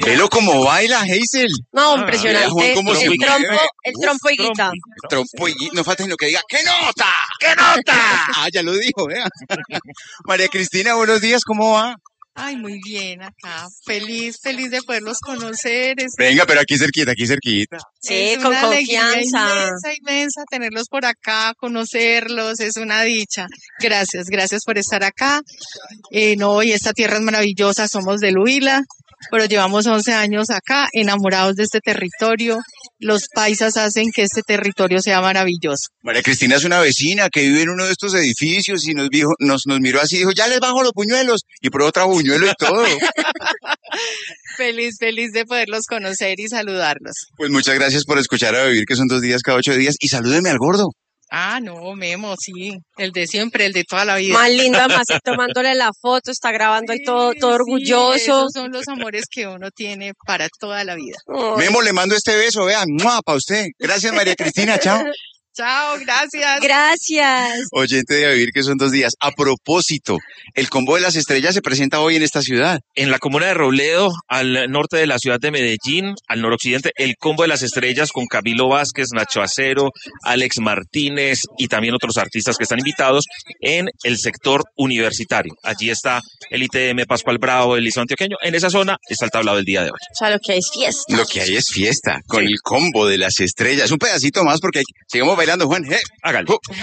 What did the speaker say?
Velo como baila, Hazel. No, impresionante. Juan, ¿cómo se mueve? El trompo y guita. Trompo y no falta sino que diga, ¡qué nota! ¡Qué nota! Ah, ya lo dijo, vea. María Cristina, buenos días, ¿cómo va? Ay, muy bien acá. Feliz de poderlos conocer. Venga, pero aquí cerquita, aquí cerquita. Sí, Es con una alegría confianza. inmensa tenerlos por acá, conocerlos, es una dicha. Gracias por estar acá. No, y esta tierra es maravillosa, somos del Huila, pero llevamos 11 años acá, enamorados de este territorio. Los paisas hacen que este territorio sea maravilloso. María Cristina es una vecina que vive en uno de estos edificios y nos miró así y dijo, ya les bajo los buñuelos. Y probó otro buñuelo y todo. Feliz de poderlos conocer y saludarlos. Pues muchas gracias por escuchar a Vivir, que son 2 días cada 8 días. Y salúdeme al gordo. Ah, no, Memo, sí, el de siempre, el de toda la vida. Más lindo, además, tomándole la foto, está grabando ahí todo orgulloso. Esos son los amores que uno tiene para toda la vida. Ay. Memo, le mando este beso, vean, para usted. Gracias, María Cristina, chao. Chao, gracias. Gracias. Oyente de Vivir, que son 2 días. A propósito, el Combo de las Estrellas se presenta hoy en esta ciudad. En la comuna de Robledo, al norte de la ciudad de Medellín, al noroccidente, el Combo de las Estrellas con Camilo Vázquez, Nacho Acero, Alex Martínez y también otros artistas que están invitados en el sector universitario. Allí está el ITM Pascual Bravo, el Liceo Antioqueño. En esa zona está el tablado del día de hoy. O sea, lo que hay es fiesta. Lo que hay es fiesta con el Combo de las Estrellas. Un pedacito más porque sigamos bailando, Juan. Hágale.